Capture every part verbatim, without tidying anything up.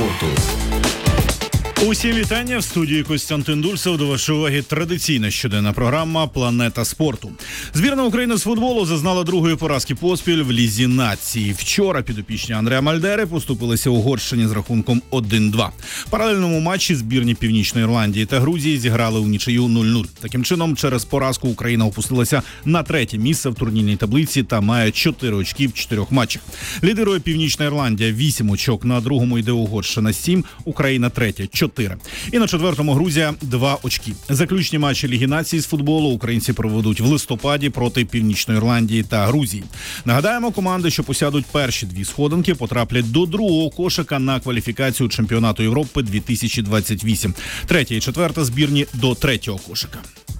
спорту. Усім вітання, в студії Костянтин Дульцев. До вашої уваги традиційна щоденна програма «Планета спорту». Збірна України з футболу зазнала другої поразки поспіль в Лізі нації. Вчора підопічні Андреа Мальдери поступилися Угорщині з рахунком один-два. В паралельному матчі збірні Північної Ірландії та Грузії зіграли у нічию нуль-нуль. Таким чином, через поразку Україна опустилася на третє місце в турнірній таблиці та має чотири очки в чотирьох матчах. Лідирує Північна Ірландія вісім очок, на другому йде Угорщина сім, Україна третя чотири. І на четвертому Грузія два очки. Заключні матчі Ліги націй з футболу українці проведуть в листопаді проти Північної Ірландії та Грузії. Нагадаємо, команди, що посядуть перші дві сходинки, потраплять до другого кошика на кваліфікацію чемпіонату Європи дві тисячі двадцять вісім. Третя і четверта збірні до третього кошика.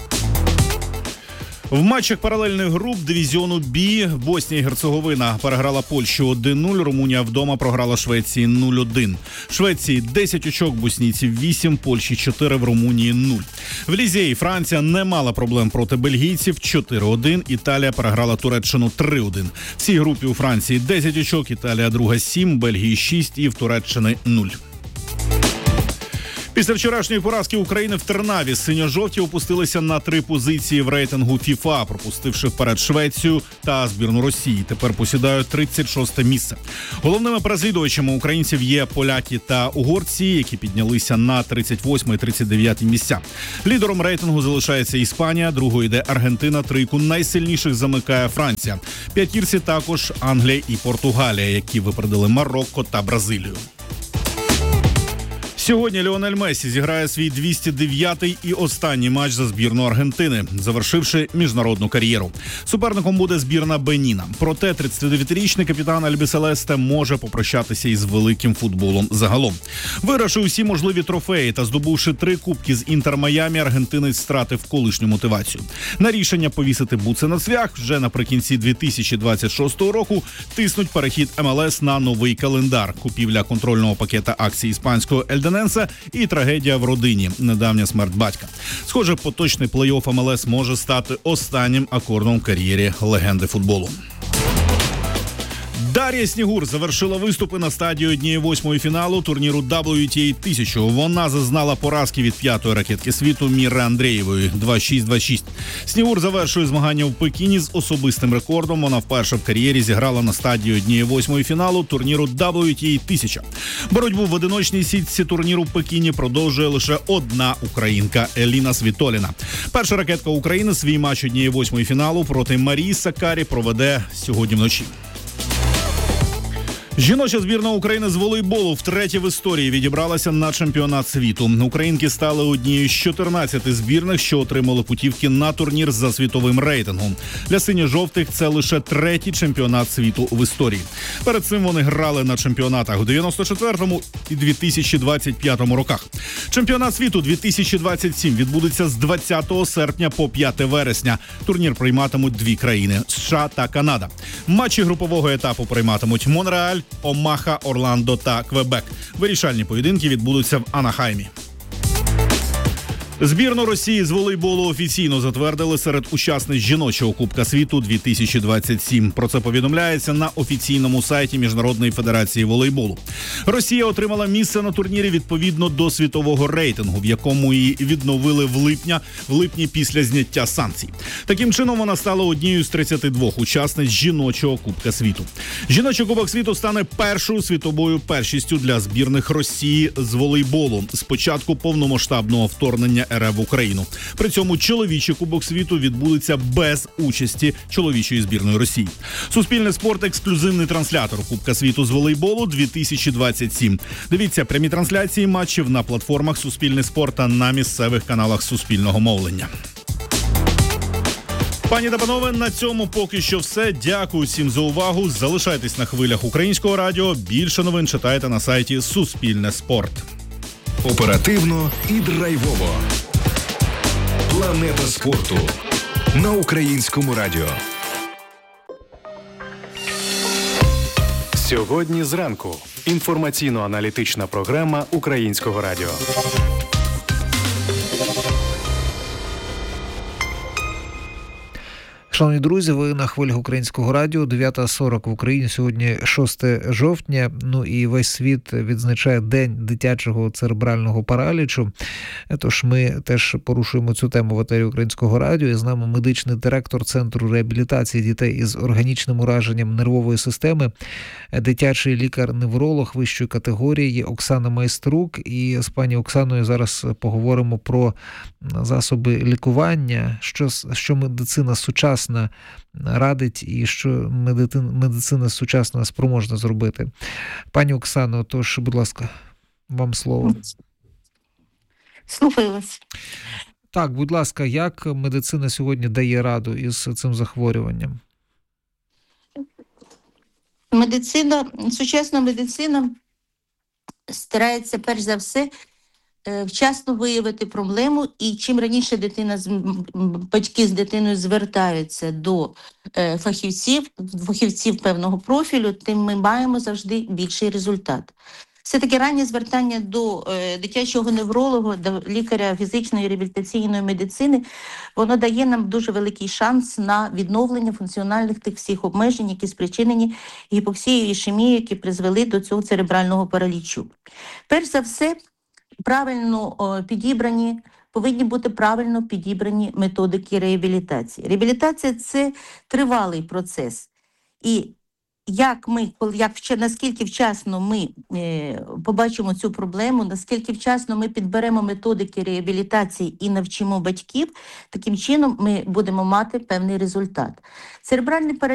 В матчах паралельних груп дивізіону Б Боснія і Герцеговина переграла Польщу один-нуль, Румунія вдома програла Швеції нуль-один. Швеції десять очок, боснійців вісім, Польщі чотири, в Румунії нуль. В Лізі І Франція не мала проблем проти бельгійців чотири-один, Італія переграла Туреччину три-один. В цій групі у Франції десять очок, Італія друга сім, Бельгії шість і в Туреччини нуль. Після вчорашньої поразки України в Тернаві синьо-жовті опустилися на три позиції в рейтингу ФІФА, пропустивши вперед Швецію та збірну Росії. Тепер посідають тридцять шосте місце. Головними переслідувачами українців є поляки та угорці, які піднялися на тридцять восьме і тридцять дев'яте місця. Лідером рейтингу залишається Іспанія, другою йде Аргентина, трійку найсильніших замикає Франція. П'ятірці також Англія і Португалія, які випередили Марокко та Бразилію. Сьогодні Ліонель Мессі зіграє свій двісті дев'ятий і останній матч за збірну Аргентини, завершивши міжнародну кар'єру. Суперником буде збірна Беніна. Проте тридцятидев'ятирічний капітан Альбіселесте може попрощатися із великим футболом загалом. Вигравши усі можливі трофеї та здобувши три кубки з Інтер Майамі, аргентинець втратив колишню мотивацію. На рішення повісити буци на цвях вже наприкінці дві тисячі двадцять шостого року тиснуть перехід Ем Ел Ес на новий календар, купівля контрольного пакета акцій іспанського Ельдененса і трагедія в родині – недавня смерть батька. Схоже, поточний плей-офф Ем Ел Ес може стати останнім акордом в кар'єрі легенди футболу. Дар'я Снігур завершила виступи на стадії однієї восьмої фіналу турніру дабл ю Ті Ей тисяча. Вона зазнала поразки від п'ятої ракетки світу Міри Андрієвої два шість два шість. Снігур завершує змагання в Пекіні з особистим рекордом. Вона вперше в кар'єрі зіграла на стадії однієї восьмої фіналу турніру дабл ю Ті Ей тисяча. Боротьбу в одиночній сітці турніру в Пекіні продовжує лише одна українка – Еліна Світоліна. Перша ракетка України свій матч однієї восьмої фіналу проти Марії Сакарі проведе сьогодні вночі. Жіноча збірна України з волейболу втретє в історії відібралася на чемпіонат світу. Українки стали однією з чотирнадцяти збірних, що отримали путівки на турнір за світовим рейтингом. Для синьо-жовтих це лише третій чемпіонат світу в історії. Перед цим вони грали на чемпіонатах у дев'яносто четвертому і дві тисячі двадцять п'ятому роках. Чемпіонат світу дві тисячі двадцять сім відбудеться з двадцятого серпня по п'яте вересня. Турнір прийматимуть дві країни – США та Канада. Матчі групового етапу прийматимуть Монреаль, Омаха, Орландо та Квебек. Вирішальні поєдинки відбудуться в Анахаймі. Збірну Росії з волейболу офіційно затвердили серед учасниць жіночого Кубка світу дві тисячі двадцять сім. Про це повідомляється на офіційному сайті Міжнародної федерації волейболу. Росія отримала місце на турнірі відповідно до світового рейтингу, в якому її відновили в липня, в липні після зняття санкцій. Таким чином вона стала однією з тридцяти двох учасниць жіночого Кубка світу. Жіночий Кубок світу стане першою світовою першістю для збірних Росії з волейболу з початку повномасштабного вторгнення ер еф в Україну. При цьому чоловічий Кубок світу відбудеться без участі чоловічої збірної Росії. Суспільне спорт – ексклюзивний транслятор Кубка світу з волейболу дві тисячі двадцять сім. Дивіться прямі трансляції матчів на платформах Суспільне спорт та на місцевих каналах суспільного мовлення. Пані та панове, на цьому поки що все. Дякую всім за увагу. Залишайтесь на хвилях Українського радіо. Більше новин читайте на сайті Суспільне спорт. Оперативно і драйвово. Планета спорту на Українському радіо. Сьогодні зранку. Інформаційно-аналітична програма Українського радіо. Шановні друзі, ви на хвилях Українського радіо, дев'ята сорок в Україні, сьогодні шосте жовтня, ну і весь світ відзначає День дитячого церебрального паралічу. Тож ми теж порушуємо цю тему в етері Українського радіо, і з нами медичний директор Центру реабілітації дітей із органічним ураженням нервової системи, дитячий лікар-невролог вищої категорії Оксана Майструк. І з пані Оксаною зараз поговоримо про засоби лікування, що, що медицина сучасна радить і що медицина, медицина сучасна спроможна зробити. Пані Оксано, тож, будь ласка, вам слово. Слухаю вас. Так, будь ласка, як медицина сьогодні дає раду із цим захворюванням? Медицина, сучасна медицина старається перш за все вчасно виявити проблему, і чим раніше дитина, батьки з дитиною звертаються до фахівців, фахівців певного профілю, тим ми маємо завжди більший результат. Все-таки раннє звертання до е, дитячого невролога, до лікаря фізичної і реабілітаційної медицини, воно дає нам дуже великий шанс на відновлення функціональних тих всіх обмежень, які спричинені гіпоксією і ішемією, які призвели до цього церебрального паралічу. Перш за все, правильно о, підібрані, повинні бути правильно підібрані методики реабілітації. Реабілітація – це тривалий процес. І Як ми, як наскільки вчасно ми е, побачимо цю проблему, наскільки вчасно ми підберемо методики реабілітації і навчимо батьків, таким чином ми будемо мати певний результат. Церебральний параліч